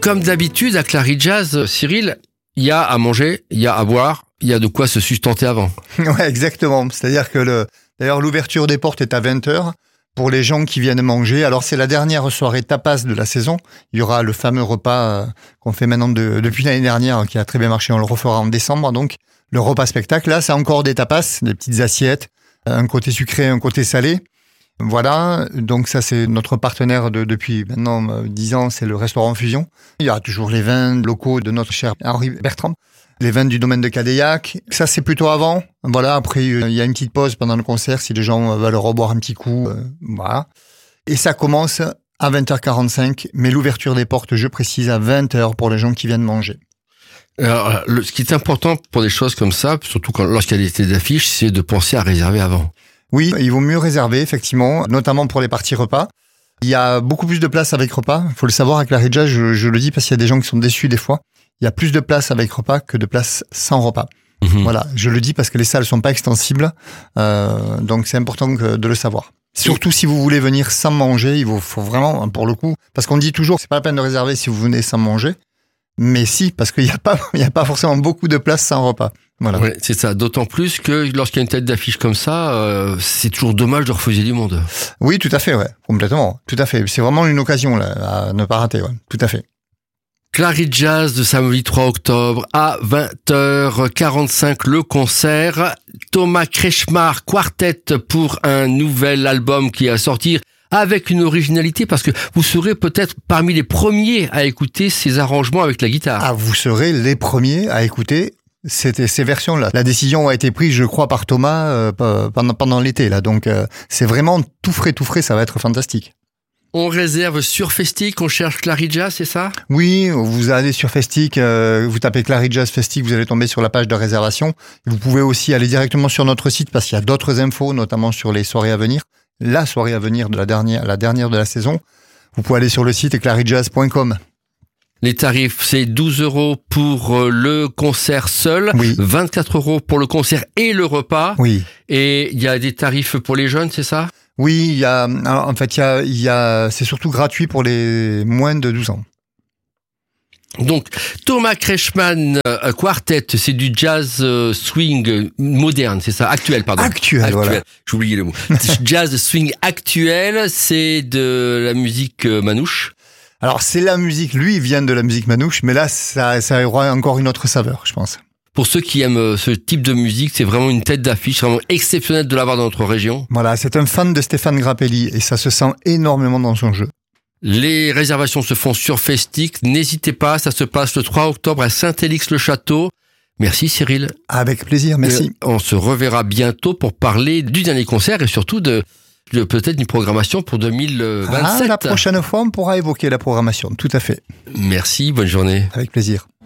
Comme d'habitude, à Clary Jazz, Cyril, il y a à manger, il y a à boire, il y a de quoi se sustenter avant. Ouais, exactement. C'est-à-dire que d'ailleurs, l'ouverture des portes est à 20h pour les gens qui viennent manger. Alors, c'est la dernière soirée tapas de la saison. Il y aura le fameux repas qu'on fait maintenant depuis l'année dernière, qui a très bien marché. On le refera en décembre, donc le repas spectacle. Là, c'est encore des tapas, des petites assiettes, un côté sucré, un côté salé. Voilà, donc ça c'est notre partenaire depuis maintenant 10 ans, c'est le restaurant Fusion. Il y a toujours les vins locaux de notre cher Henri Bertrand, les vins du domaine de Cadéac. Ça c'est plutôt avant. Voilà, après il y a une petite pause pendant le concert si les gens veulent reboire un petit coup. Voilà. Et ça commence à 20h45, mais l'ouverture des portes, je précise, à 20h pour les gens qui viennent manger. Alors, ce qui est important pour des choses comme ça, surtout lorsqu'il y a des têtes d'affiche, c'est de penser à réserver avant. Oui, il vaut mieux réserver, effectivement, notamment pour les parties repas. Il y a beaucoup plus de place avec repas. Il faut le savoir, avec Clary Jazz, je le dis parce qu'il y a des gens qui sont déçus des fois. Il y a plus de place avec repas que de place sans repas. Mmh. Voilà, je le dis parce que les salles sont pas extensibles. Donc c'est important de le savoir. Surtout si vous voulez venir sans manger, faut vraiment, pour le coup, parce qu'on dit toujours, c'est pas la peine de réserver si vous venez sans manger. Mais si, parce qu'il y a pas forcément beaucoup de place sans repas. Voilà. Ouais, c'est ça. D'autant plus que lorsqu'il y a une tête d'affiche comme ça, c'est toujours dommage de refuser du monde. Oui, tout à fait, ouais. Complètement. Tout à fait. C'est vraiment une occasion, là, à ne pas rater, ouais. Tout à fait. Clary Jazz de samedi 3 octobre à 20h45 le concert. Thomas Kretschmar Quartet pour un nouvel album qui est à sortir avec une originalité parce que vous serez peut-être parmi les premiers à écouter ces arrangements avec la guitare. Ah, vous serez les premiers à écouter ces versions-là. La décision a été prise, je crois, par Thomas pendant l'été, là. Donc, c'est vraiment tout frais, ça va être fantastique. On réserve sur Festic, on cherche Clary Jazz, c'est ça? Oui, vous allez sur Festic, vous tapez Clary Jazz Festic, vous allez tomber sur la page de réservation. Vous pouvez aussi aller directement sur notre site parce qu'il y a d'autres infos, notamment sur les soirées à venir. La soirée à venir de la dernière de la saison. Vous pouvez aller sur le site claryjazz.com. Les tarifs, c'est 12 € pour le concert seul, oui. 24 € pour le concert et le repas. Oui. Et il y a des tarifs pour les jeunes, c'est ça? Oui, c'est surtout gratuit pour les moins de 12 ans. Donc, Thomas Kretschmar Quartet, c'est du jazz swing moderne, c'est ça? Actuel, pardon. Actuel. Voilà. J'oubliais le mot. Jazz swing actuel, c'est de la musique manouche. Alors, c'est la musique, lui, il vient de la musique manouche, mais là, ça aura encore une autre saveur, je pense. Pour ceux qui aiment ce type de musique, c'est vraiment une tête d'affiche, vraiment exceptionnelle de l'avoir dans notre région. Voilà, c'est un fan de Stéphane Grappelli, et ça se sent énormément dans son jeu. Les réservations se font sur Festic. N'hésitez pas, ça se passe le 3 octobre à Saint-Élix-le-Château. Merci Cyril. Avec plaisir, merci. On se reverra bientôt pour parler du dernier concert et surtout de peut-être une programmation pour 2027. La prochaine fois, on pourra évoquer la programmation, tout à fait. Merci, bonne journée. Avec plaisir.